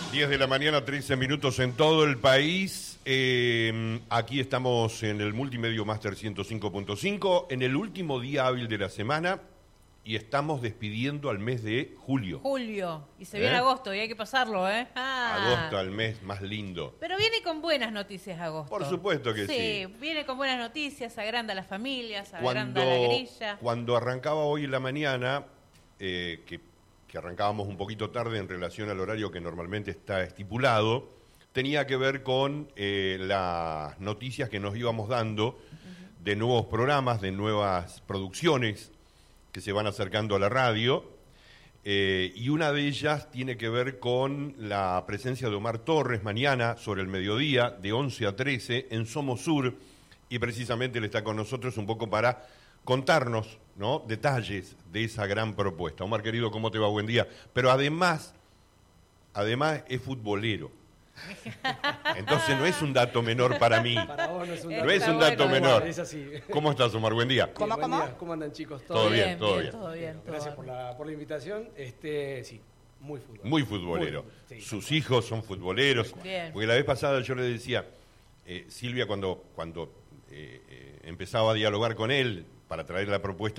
10 de la mañana, 13 minutos en todo el país. Aquí estamos en el Multimedio Master 105.5, en el último día hábil de la semana, y estamos despidiendo al mes de julio. Y se viene agosto y hay que pasarlo, ¿eh? Agosto, al mes más lindo. Pero viene con buenas noticias agosto. Por supuesto que sí. Sí, viene con buenas noticias, agranda a las familias, agranda a la grilla. Cuando arrancaba hoy en la mañana, que arrancábamos un poquito tarde en relación al horario que normalmente está estipulado, tenía que ver con las noticias que nos íbamos dando de nuevos programas, de nuevas producciones que se van acercando a la radio, y una de ellas tiene que ver con la presencia de Omar Torres mañana sobre el mediodía, de 11 a 13, en Somos Sur, y precisamente él está con nosotros un poco para contarnos, ¿no?, detalles de esa gran propuesta. Omar, querido, ¿cómo te va? Buen día. Pero además es futbolero. Entonces no es un dato menor para mí. Para vos no es un dato, No es un dato menor. Es así. ¿Cómo estás, Omar? Buen día. Buen día. ¿Cómo andan, chicos? Todo bien. Gracias por la invitación. Sí, muy futbolero. Muy futbolero. Sí, sus hijos son futboleros. Bien. Porque la vez pasada yo le decía, Silvia, cuando empezaba a dialogar con él para traer la propuesta